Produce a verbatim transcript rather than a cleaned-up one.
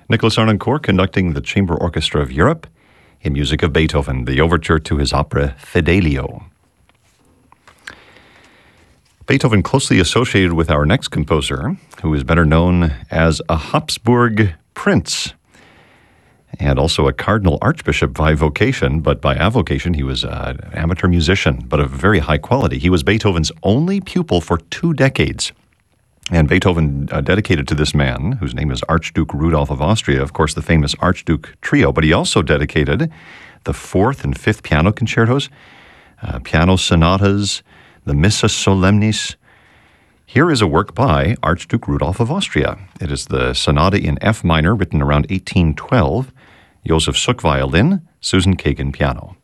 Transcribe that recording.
Nicholas Arnoncourt conducting the Chamber Orchestra of Europe in music of Beethoven, the overture to his opera Fidelio. Beethoven closely associated with our next composer, who is better known as a Habsburg prince and also a cardinal archbishop by vocation, but by avocation he was an amateur musician, but of very high quality. He was Beethoven's only pupil for two decades. And Beethoven uh, dedicated to this man, whose name is Archduke Rudolph of Austria, of course, the famous Archduke Trio, but he also dedicated the fourth and fifth piano concertos, uh, piano sonatas, the Missa Solemnis. Here is a work by Archduke Rudolph of Austria. It is the sonata in F minor, written around eighteen twelve, Joseph Suk violin, Susan Kagan piano.